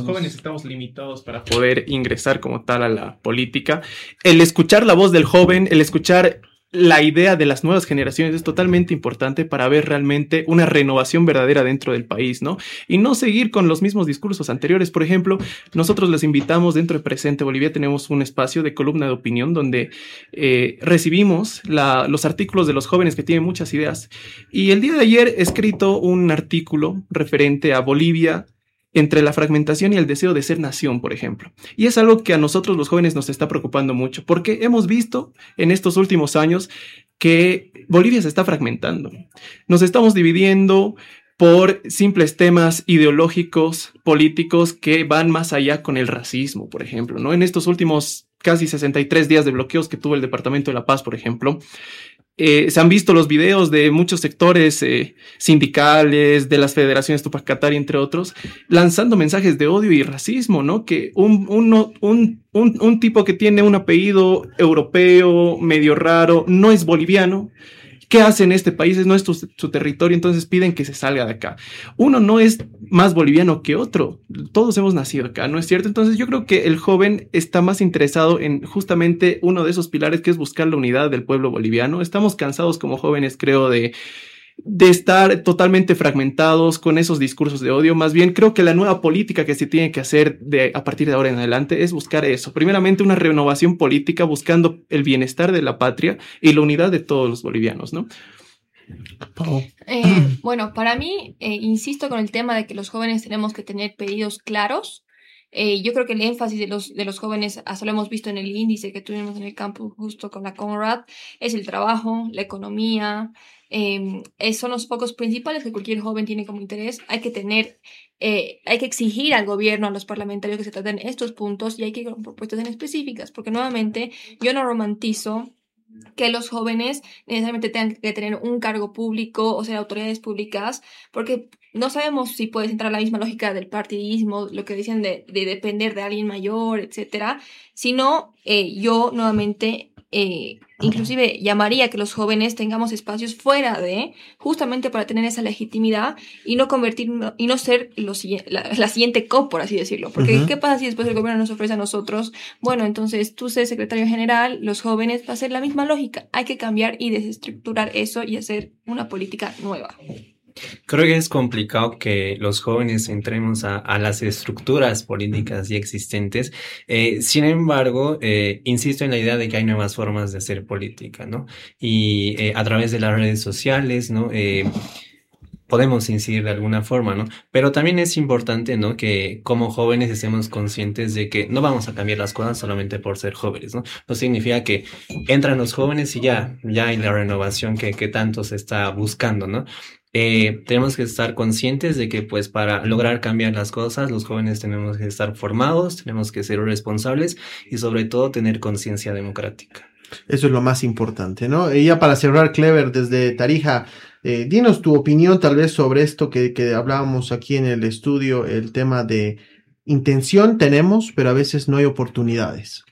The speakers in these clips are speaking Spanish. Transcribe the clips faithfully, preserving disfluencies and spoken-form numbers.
jóvenes estamos limitados para poder ingresar como tal a la política. El escuchar la voz del joven, el escuchar la idea de las nuevas generaciones es totalmente importante para ver realmente una renovación verdadera dentro del país, ¿no? Y no seguir con los mismos discursos anteriores. Por ejemplo, nosotros les invitamos dentro de Presente Bolivia, tenemos un espacio de columna de opinión donde eh, recibimos la, los artículos de los jóvenes que tienen muchas ideas. Y el día de ayer he escrito un artículo referente a Bolivia entre la fragmentación y el deseo de ser nación, por ejemplo. Y es algo que a nosotros los jóvenes nos está preocupando mucho, porque hemos visto en estos últimos años que Bolivia se está fragmentando. Nos estamos dividiendo por simples temas ideológicos, políticos, que van más allá con el racismo, por ejemplo, ¿no? En estos últimos casi sesenta y tres días de bloqueos que tuvo el Departamento de La Paz, por ejemplo, Eh, se han visto los videos de muchos sectores eh, sindicales, de las federaciones Tupac Katari, entre otros, lanzando mensajes de odio y racismo, ¿no? Que un, un, un, un, un tipo que tiene un apellido europeo, medio raro, no es boliviano. ¿Qué hace en este país? No es tu, su territorio, entonces piden que se salga de acá. Uno no es más boliviano que otro. Todos hemos nacido acá, ¿no es cierto? Entonces yo creo que el joven está más interesado en justamente uno de esos pilares, que es buscar la unidad del pueblo boliviano. Estamos cansados como jóvenes, creo, de de estar totalmente fragmentados con esos discursos de odio. Más bien creo que la nueva política que se tiene que hacer de, a partir de ahora en adelante es buscar eso. Primeramente una renovación política buscando el bienestar de la patria y la unidad de todos los bolivianos, ¿no? Eh, bueno, para mí, eh, insisto con el tema de que los jóvenes tenemos que tener pedidos claros. Eh, yo creo que el énfasis de los, de los jóvenes, hasta lo hemos visto en el índice que tuvimos en el campus justo con la Conrad, es el trabajo, la economía. Eh, son los focos principales que cualquier joven tiene como interés. Hay que tener, eh, hay que exigir al gobierno, a los parlamentarios, que se traten estos puntos, y hay que ir con propuestas en específicas, porque nuevamente yo no romantizo que los jóvenes necesariamente tengan que tener un cargo público o ser autoridades públicas, porque no sabemos si puedes entrar a la misma lógica del partidismo, lo que dicen de, de depender de alguien mayor, etcétera. Sino, eh, yo nuevamente, eh, inclusive llamaría que los jóvenes tengamos espacios fuera de, justamente para tener esa legitimidad y no convertir, y no ser los, la, la siguiente C O P, por así decirlo. Porque, uh-huh. ¿qué pasa si después el gobierno nos ofrece a nosotros? Bueno, entonces tú sé secretario general, los jóvenes, va a ser la misma lógica. Hay que cambiar y desestructurar eso y hacer una política nueva. Creo que es complicado que los jóvenes entremos a, a las estructuras políticas ya existentes. Eh, sin embargo, eh, insisto en la idea de que hay nuevas formas de hacer política, ¿no? Y eh, a través de las redes sociales, ¿no? Eh, podemos incidir de alguna forma, ¿no? Pero también es importante, ¿no? Que como jóvenes estemos conscientes de que no vamos a cambiar las cosas solamente por ser jóvenes, ¿no? No significa que entran los jóvenes y ya, ya hay la renovación que, que tanto se está buscando, ¿no? Eh, tenemos que estar conscientes de que, pues, para lograr cambiar las cosas, los jóvenes tenemos que estar formados, tenemos que ser responsables y, sobre todo, tener conciencia democrática. Eso es lo más importante, ¿no? Y ya para cerrar, Clever, desde Tarija, eh, dinos tu opinión tal vez sobre esto que, que hablábamos aquí en el estudio, el tema de intención tenemos, pero a veces no hay oportunidades.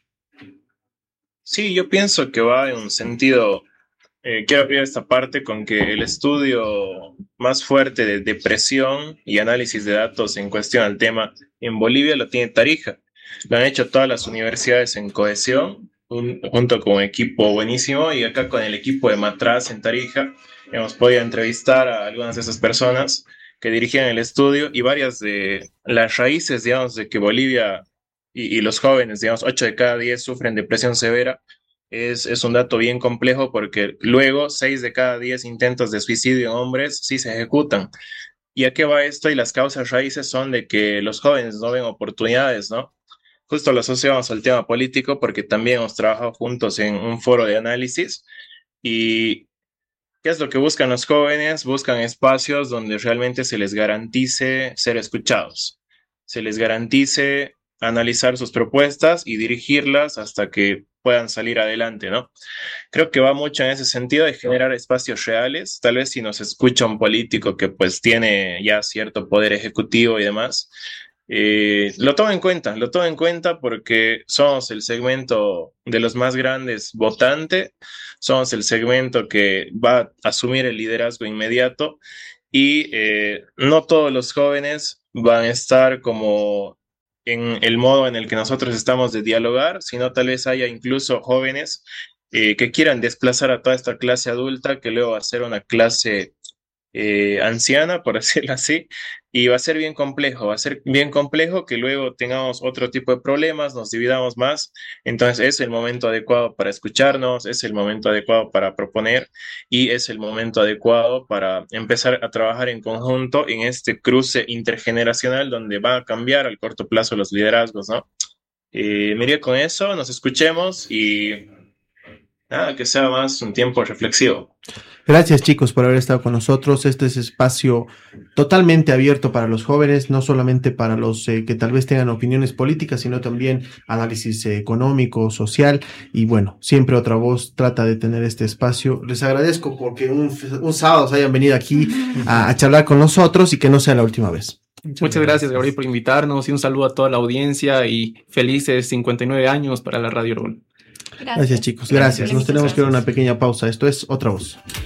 Sí, yo pienso que va en un sentido... Eh, quiero abrir esta parte con que el estudio más fuerte de depresión y análisis de datos en cuestión al tema en Bolivia lo tiene Tarija. Lo han hecho todas las universidades en cohesión, un, junto con un equipo buenísimo, y acá con el equipo de Matraz en Tarija hemos podido entrevistar a algunas de esas personas que dirigían el estudio, y varias de las raíces, digamos, de que Bolivia y, y los jóvenes, digamos, ocho de cada diez sufren depresión severa. Es, es un dato bien complejo, porque luego seis de cada diez intentos de suicidio en hombres sí se ejecutan. ¿Y a qué va esto? Y las causas raíces son de que los jóvenes no ven oportunidades, ¿no? Justo lo asociamos al tema político, porque también hemos trabajado juntos en un foro de análisis. ¿Y qué es lo que buscan los jóvenes? Buscan espacios donde realmente se les garantice ser escuchados, se les garantice analizar sus propuestas y dirigirlas hasta que puedan salir adelante, ¿no? Creo que va mucho en ese sentido de generar espacios reales. Tal vez si nos escucha un político que pues tiene ya cierto poder ejecutivo y demás, eh, lo toma en cuenta, lo toma en cuenta porque somos el segmento de los más grandes votante, somos el segmento que va a asumir el liderazgo inmediato, y eh, no todos los jóvenes van a estar como en el modo en el que nosotros estamos de dialogar, sino tal vez haya incluso jóvenes eh, que quieran desplazar a toda esta clase adulta, que luego va a ser una clase eh, anciana, por decirlo así, y va a ser bien complejo, va a ser bien complejo que luego tengamos otro tipo de problemas, nos dividamos más. Entonces es el momento adecuado para escucharnos, es el momento adecuado para proponer y es el momento adecuado para empezar a trabajar en conjunto en este cruce intergeneracional donde va a cambiar al corto plazo los liderazgos, ¿no? Eh, me iría con eso, nos escuchemos y nada, que sea más un tiempo reflexivo. Gracias, chicos, por haber estado con nosotros. Este es espacio totalmente abierto para los jóvenes, no solamente para los eh, que tal vez tengan opiniones políticas, sino también análisis eh, económico, social. Y bueno, siempre Otra Voz trata de tener este espacio. Les agradezco porque un, un sábado se hayan venido aquí a, a charlar con nosotros y que no sea la última vez. Muchas, Muchas gracias, Gabriel, por invitarnos y un saludo a toda la audiencia y felices cincuenta y nueve años para la Radio Urbana. Gracias, Gracias chicos. Gracias. Gracias. Nos tenemos que dar una pequeña pausa. Esto es Otra Voz.